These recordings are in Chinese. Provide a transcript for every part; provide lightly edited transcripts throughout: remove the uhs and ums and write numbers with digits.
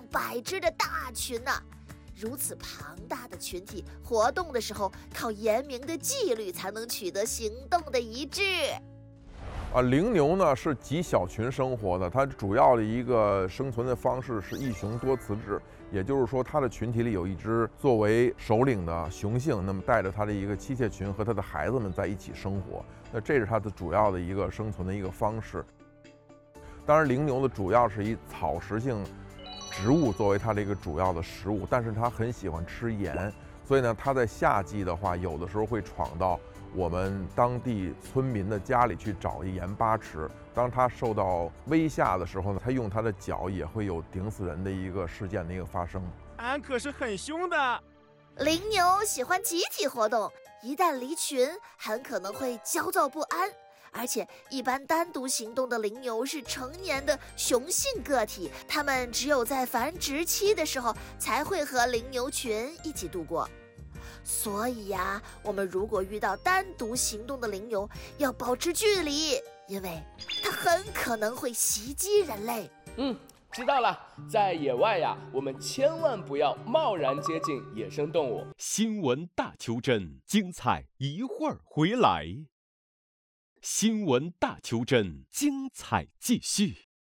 百只的大群呢。如此庞大的群体活动的时候，靠严明的纪律才能取得行动的一致。 羚牛呢是极小群生活的，它主要的一个生存的方式是一雄多雌制，也就是说它的群体里有一只作为首领的雄性，那么带着它的一个妻妾群和它的孩子们在一起生活，那这是它的主要的一个生存的一个方式。当然，羚牛的主要是以草食性植物作为它的一个主要的食物，但是它很喜欢吃盐，所以呢，它在夏季的话，有的时候会闯到我们当地村民的家里去找一盐巴吃。当它受到威吓的时候呢，它用它的脚也会有顶死人的一个事件的一个发生。 俺可是很凶的。 羚牛喜欢集体活动，一旦离群，很可能会焦躁不安。而且，一般单独行动的羚牛是成年的雄性个体，它们只有在繁殖期的时候才会和羚牛群一起度过。所以呀，我们如果遇到单独行动的羚牛，要保持距离，因为它很可能会袭击人类。 知道了，在野外呀，我们千万不要贸然接近野生动物。 新闻大求真，精彩一会儿回来。新闻大求真，精彩继续。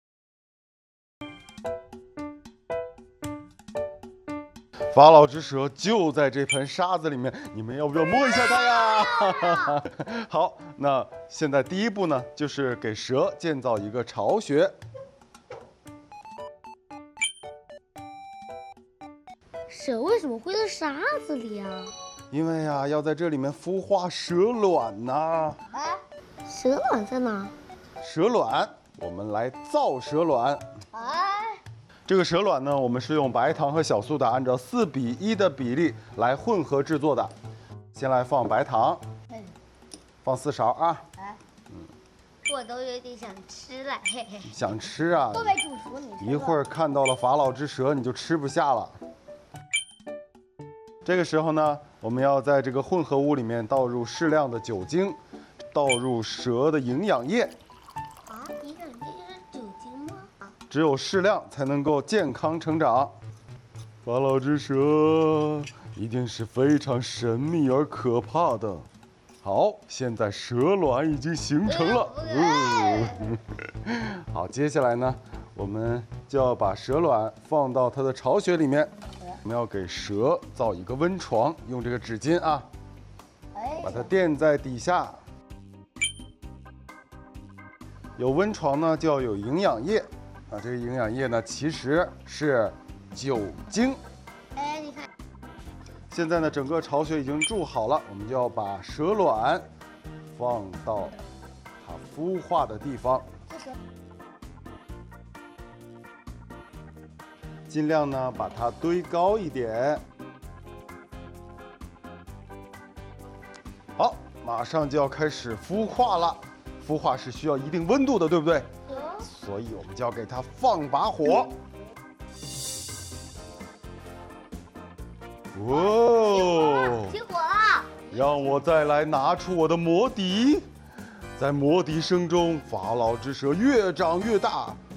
法老之蛇就在这盆沙子里面，你们要不要摸一下它呀？好，那现在第一步呢，就是给蛇建造一个巢穴。 蛇为什么会在沙子里啊？ 因为呀，要在这里面孵化蛇卵呐。 蛇卵在哪？ 蛇卵，我们来造蛇卵。这个蛇卵呢，我们是用白糖和小苏打按照4:1的比例来混合制作的。先来放白糖，放4勺啊。 我都有点想吃了，嘿嘿。 想吃啊？ 都没煮熟，你一会儿看到了法老之蛇，你就吃不下了。这个时候呢，我们要在这个混合物里面倒入适量的酒精，倒入蛇的营养液。 营养液是酒精吗？ 只有适量才能够健康成长。法老之蛇一定是非常神秘而可怕的。好，现在蛇卵已经形成了。好，接下来呢，我们就要把蛇卵放到它的巢穴里面。我们要给蛇造一个温床，用这个纸巾啊，把它垫在底下。有温床呢，就要有营养液啊。这个营养液呢，其实是酒精。 你看， 现在呢，整个巢穴已经筑好了，我们就要把蛇卵放到它孵化的地方。尽量呢把它堆高一点。好，马上就要开始孵化了。孵化是需要一定温度的，对不对？所以我们就要给它放把火。哇！ 起火了！ 让我再来拿出我的魔笛。在魔笛声中，法老之蛇越长越大，